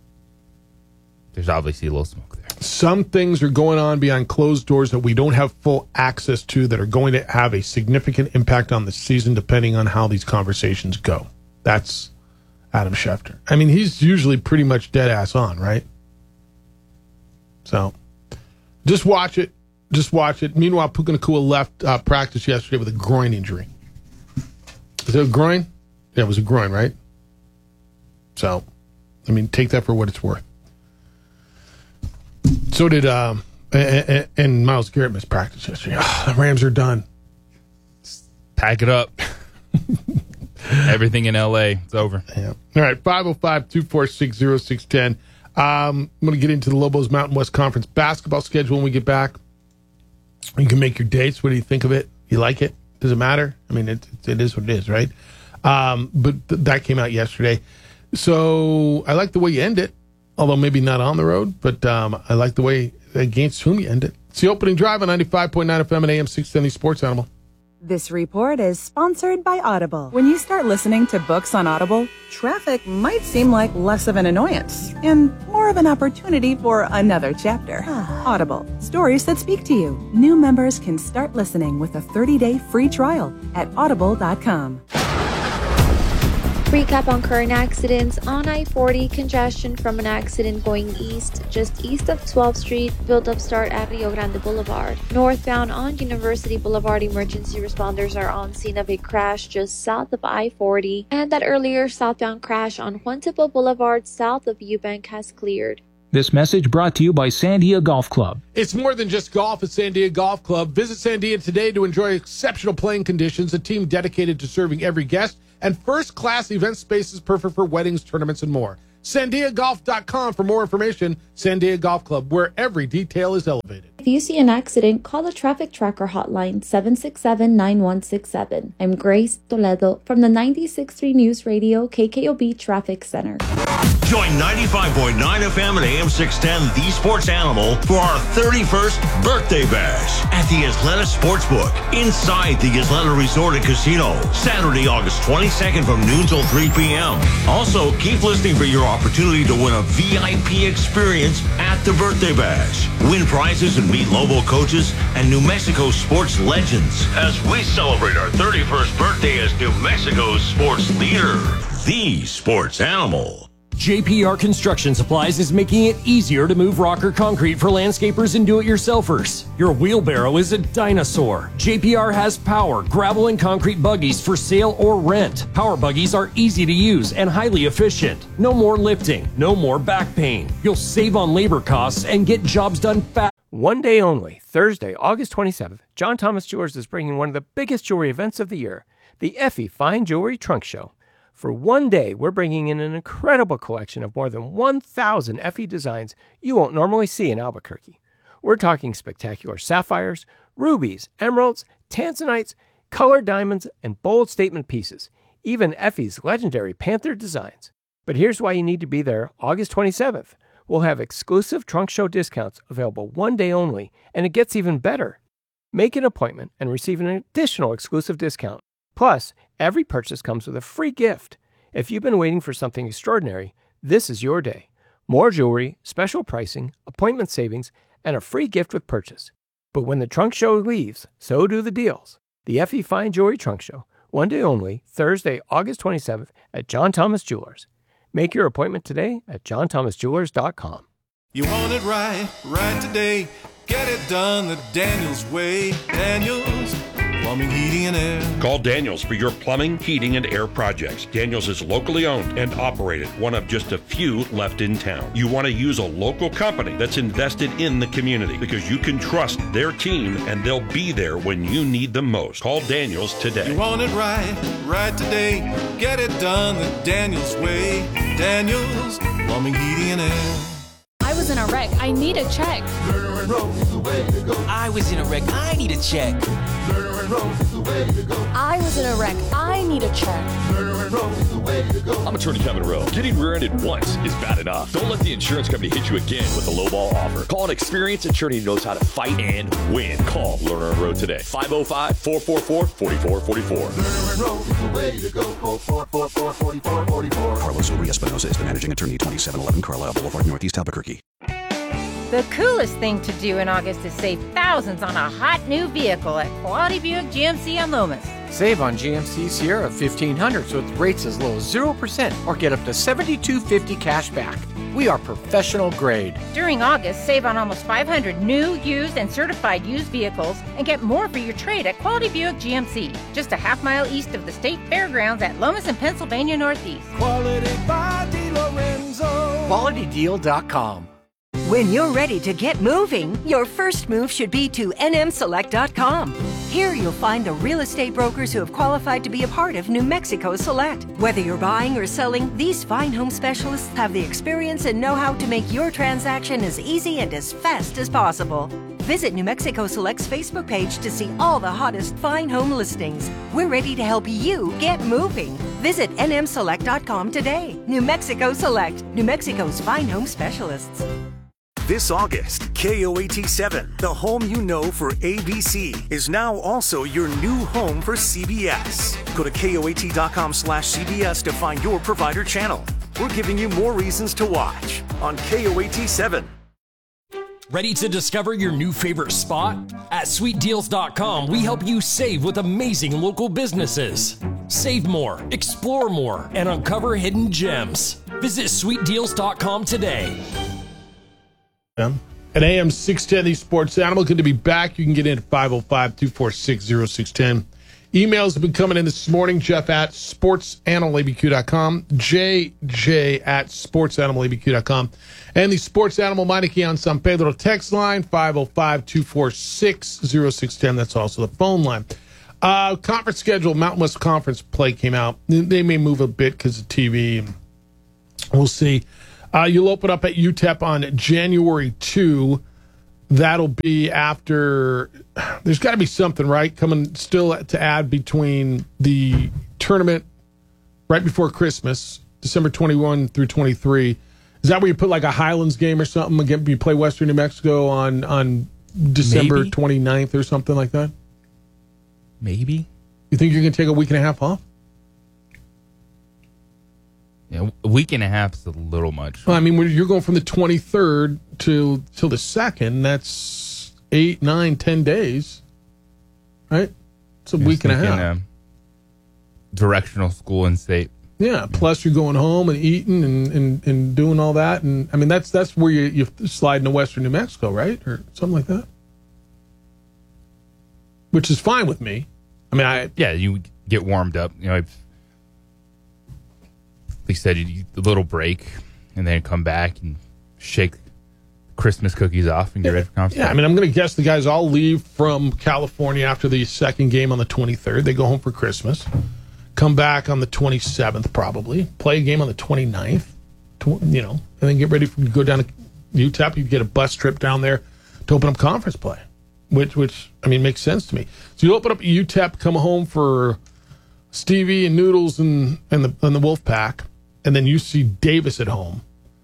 there's obviously a little smoke there. Some things are going on behind closed doors that we don't have full access to that are going to have a significant impact on the season depending on how these conversations go. That's Adam Schefter. He's usually pretty much dead ass on, right? So, just watch it. Just watch it. Meanwhile, Puka Nacua left practice yesterday with a groin injury. Is it a groin? Yeah, it was a groin, right? So, take that for what it's worth. So did and Myles Garrett missed practice yesterday. The Rams are done. Pack it up. Everything in LA, it's over. Yeah. All right, 505-246-0610. I'm going to get into the Lobos Mountain West Conference basketball schedule when we get back. You can make your dates. What do you think of it? You like it? Does it matter? It is what it is, right? But that came out yesterday. So I like the way you end it. Although maybe not on the road, but I like the way against whom you end it. It's the opening drive on 95.9 FM and AM 670 Sports Animal. This report is sponsored by Audible. When you start listening to books on Audible, traffic might seem like less of an annoyance and more of an opportunity for another chapter. Audible, stories that speak to you. New members can start listening with a 30-day free trial at audible.com. Recap on current accidents. On I-40, congestion from an accident going east, just east of 12th Street, build-up start at Rio Grande Boulevard. Northbound on University Boulevard, emergency responders are on scene of a crash just south of I-40, and that earlier southbound crash on Juan Tipo Boulevard south of Eubank has cleared. This message brought to you by Sandia Golf Club. It's more than just golf at Sandia Golf Club. Visit Sandia today to enjoy exceptional playing conditions, a team dedicated to serving every guest, and first-class event spaces perfect for weddings, tournaments, and more. SandiaGolf.com for more information. Sandia Golf Club, where every detail is elevated. If you see an accident, call the Traffic Tracker hotline 767-9167. I'm Grace Toledo from the 96.3 News Radio KKOB Traffic Center. Join 95.9 FM and AM 610 The Sports Animal for our 31st birthday bash at the Isleta Sportsbook inside the Isleta Resort and Casino, Saturday, August 22nd from noon till 3 p.m. Also, keep listening for your opportunity to win a VIP experience at the birthday bash. Win prizes and meet Lobo coaches and New Mexico sports legends as we celebrate our 31st birthday as New Mexico's sports leader, the Sports Animal. JPR Construction Supplies is making it easier to move rock or concrete for landscapers and do-it-yourselfers. Your wheelbarrow is a dinosaur. JPR has power, gravel, and concrete buggies for sale or rent. Power buggies are easy to use and highly efficient. No more lifting, no more back pain. You'll save on labor costs and get jobs done fast. One day only, Thursday, August 27th, John Thomas Jewelers is bringing one of the biggest jewelry events of the year, the Effie Fine Jewelry Trunk Show. For one day, we're bringing in an incredible collection of more than 1,000 Effie designs you won't normally see in Albuquerque. We're talking spectacular sapphires, rubies, emeralds, tanzanites, colored diamonds, and bold statement pieces, even Effie's legendary Panther designs. But here's why you need to be there August 27th. We'll have exclusive trunk show discounts available one day only, and it gets even better. Make an appointment and receive an additional exclusive discount. Plus, every purchase comes with a free gift. If you've been waiting for something extraordinary, this is your day. More jewelry, special pricing, appointment savings, and a free gift with purchase. But when the trunk show leaves, so do the deals. The Effie Fine Jewelry Trunk Show, one day only, Thursday, August 27th at John Thomas Jewelers. Make your appointment today at johnthomasjewelers.com. You want it right today. Get it done the Daniels way. Daniels Plumbing, Heating, and Air. Call Daniels for your plumbing, heating, and air projects. Daniels is locally owned and operated, one of just a few left in town. You want to use a local company that's invested in the community because you can trust their team and they'll be there when you need them most. Call Daniels today. You want it right today. Get it done the Daniels way. Daniels Plumbing, Heating, and Air. I was in a wreck. I need a check. I was in a wreck. I need a check. I was in a wreck. I need a check. I'm attorney Kevin Rowe. Getting rear-ended once is bad enough. Don't let the insurance company hit you again with a lowball offer. Call an experienced attorney who knows how to fight and win. Call Lerner and Rowe today. 505-444-4444. Carlos Uri Espinosa is the managing attorney, 2711 Carlisle Boulevard, Northeast Albuquerque. The coolest thing to do in August is save thousands on a hot new vehicle at Quality Buick GMC on Lomas. Save on GMC Sierra 1500s with rates as low as 0% or get up to $7,250 cash back. We are professional grade. During August, save on almost 500 new, used, and certified used vehicles and get more for your trade at Quality Buick GMC, just a half mile east of the State Fairgrounds at Lomas and Pennsylvania Northeast. Quality by DeLorenzo. QualityDeal.com. When you're ready to get moving, your first move should be to nmselect.com. Here you'll find the real estate brokers who have qualified to be a part of New Mexico Select. Whether you're buying or selling, these fine home specialists have the experience and know-how to make your transaction as easy and as fast as possible. Visit New Mexico Select's Facebook page to see all the hottest fine home listings. We're ready to help you get moving. Visit nmselect.com today. New Mexico Select, New Mexico's fine home specialists. This August, KOAT7, the home you know for ABC, is now also your new home for CBS. Go to KOAT.com/CBS to find your provider channel. We're giving you more reasons to watch on KOAT7. Ready to discover your new favorite spot? At SweetDeals.com, we help you save with amazing local businesses. Save more, explore more, and uncover hidden gems. Visit SweetDeals.com today. At AM 610, the Sports Animal. Good to be back. You can get in at 505-246-0610. Emails have been coming in this morning. Jeff at sportsanimалabq.com. JJ at sportsanimалabq.com. And the Sports Animal Meineke on San Pedro text line, 505-246-0610. That's also the phone line. Conference schedule, Mountain West Conference play came out. They may move a bit because of TV. We'll see. You'll open up at UTEP on January 2. That'll be after. There's got to be something, right? Coming still to add between the tournament right before Christmas, December 21 through 23. Is that where you put like a Highlands game or something? Again, you play Western New Mexico on December 29th or something like that? Maybe. You think you're going to take a week and a half off? Yeah, a week and a half is a little much. Well, I mean, you're going from the 23rd till the 2nd. That's 8, 9, 10 days, right? It's a week and a half. Directional school in state. Yeah. Plus, you're going home and eating and doing all that, and I mean that's where you slide into Western New Mexico, right, or something like that, which is fine with me. I mean, you get warmed up. You know, they said you a little break and then come back and shake Christmas cookies off and get ready for conference. Yeah, I mean, I'm going to guess the guys all leave from California after the second game on the 23rd. They go home for Christmas, come back on the 27th probably, play a game on the 29th, and then get ready to go down to UTEP. You get a bus trip down there to open up conference play, which I mean makes sense to me. So you open up UTEP, come home for Stevie and Noodles and the Wolfpack. And then UC Davis at home.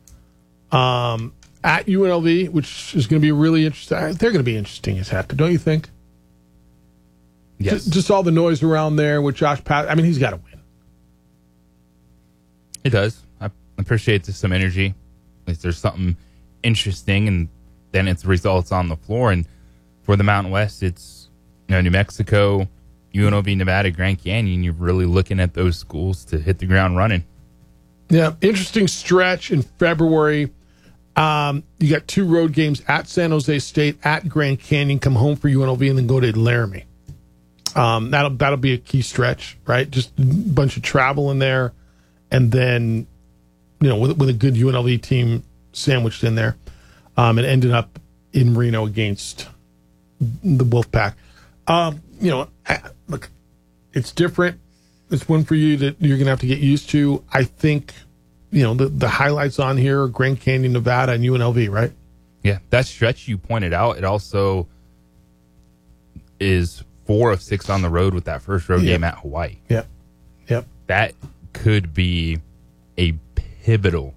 At UNLV, which is going to be really interesting. They're going to be interesting as heck, don't you think? Yes. Just all the noise around there with Josh Pat. I mean, he's got to win. It does. I appreciate there's some energy. At least there's something interesting, and then it's results on the floor. And for the Mountain West, it's New Mexico, UNLV, Nevada, Grand Canyon. You're really looking at those schools to hit the ground running. Yeah, interesting stretch in February. You got 2 road games at San Jose State, at Grand Canyon, come home for UNLV, and then go to Laramie. That'll be a key stretch, right? Just a bunch of travel in there, and then with a good UNLV team sandwiched in there. It ended up in Reno against the Wolfpack. Look, it's different. It's one for you that you're going to have to get used to. I think, the highlights on here are Grand Canyon, Nevada, and UNLV, right? Yeah, that stretch you pointed out, it also is 4 of 6 on the road with that first road game at Hawaii. Yep. That could be a pivotal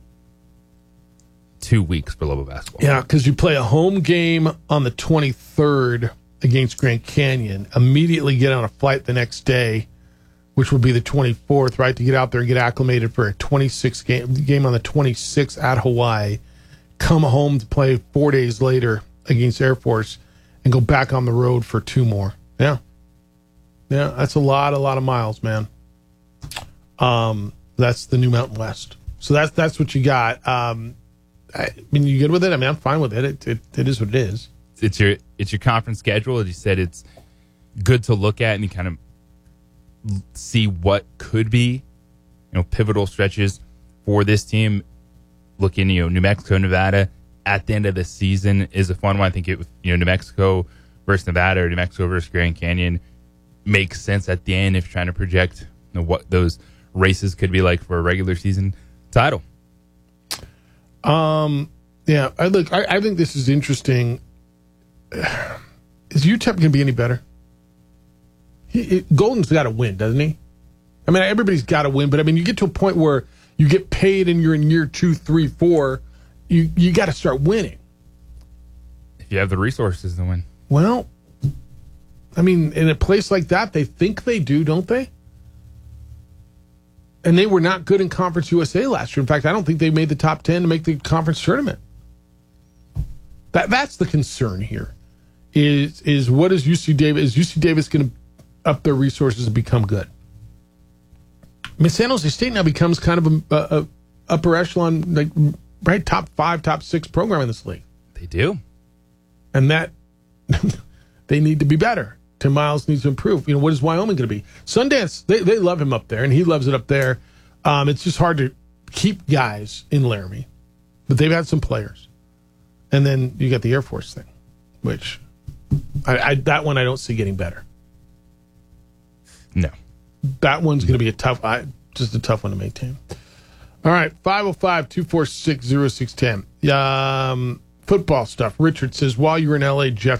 2 weeks for Lobo basketball. Yeah, because you play a home game on the 23rd against Grand Canyon, immediately get on a flight the next day, which will be the 24th, right, to get out there and get acclimated for a 26 game on the 26th at Hawaii, come home to play 4 days later against Air Force, and go back on the road for 2 more. Yeah, that's a lot of miles, man. That's the new Mountain West. So that's what you got. I mean, you good with it? I mean, I'm fine with it. It is what it is. It's your conference schedule. As you said, it's good to look at and you kind of see what could be, pivotal stretches for this team. Looking, New Mexico, Nevada at the end of the season is a fun one. I think New Mexico versus Nevada or New Mexico versus Grand Canyon makes sense at the end if you're trying to project what those races could be like for a regular season title. Yeah, I think this is interesting. Is UTEP going to be any better? Golden's got to win, doesn't he? I mean, everybody's got to win, but I mean, you get to a point where you get paid and you're in year 2, 3, 4. You got to start winning. If you have the resources to win. Well, I mean, in a place like that, they think they do, don't they? And they were not good in Conference USA last year. In fact, I don't think they made the top 10 to make the conference tournament. That's the concern here. Is what is UC Davis? Is UC Davis going to up their resources and become good? I mean, San Jose State now becomes kind of a upper echelon, like right, top 5, top 6 program in this league. They do, and that they need to be better. Tim Miles needs to improve. You know, what is Wyoming going to be? Sundance, they love him up there, and he loves it up there. It's just hard to keep guys in Laramie, but they've had some players, and then you got the Air Force thing, which that one I don't see getting better. No. That one's going to be a tough one to maintain. All right, 505-246-0610. Football stuff. Richard says, while you were in L.A., Jeff,